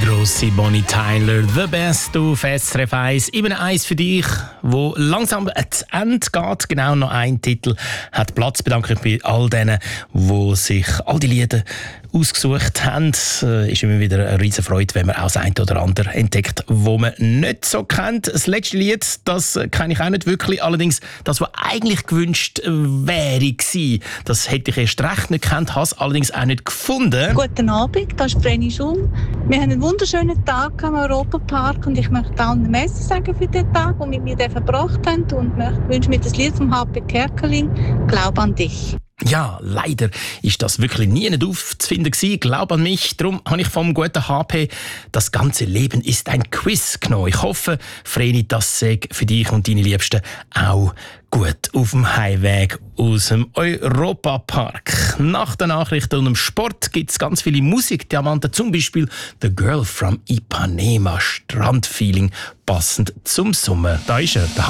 grosse Bonnie Tyler, «The Best» auf SRF 1. Eben eins für dich, wo langsam ans Ende geht. Genau noch ein Titel hat Platz. Bedanke mich bei all denen, die sich all die Lieder ausgesucht haben. Ist immer wieder eine riesen Freude, wenn man auch das eine oder andere entdeckt, wo man nicht so kennt. Das letzte Lied, das kenne ich auch nicht wirklich. Allerdings, das, was eigentlich gewünscht wäre gewesen, das hätte ich erst recht nicht gekannt, habe es allerdings auch nicht gefunden. Guten Abend, das ist Vreni Schum. Wir haben einen wunderschönen Tag am Europapark und ich möchte allen Merci sagen für den Tag, den wir mit mir verbracht haben, und wünsche mir das Lied vom HP Kerkeling, «Glaub an dich». Ja, leider ist das wirklich nie nicht aufzufinden gewesen. Glaub an mich. Darum habe ich vom guten HP «Das ganze Leben ist ein Quiz» genommen. Ich hoffe, Vreni, das sei für dich und deine Liebsten auch gut auf dem Heimweg aus dem Europapark. Nach den Nachrichten und dem Sport gibt es ganz viele Musikdiamanten, zum Beispiel «The Girl from Ipanema», Strandfeeling, passend zum Sommer. Da ist er, der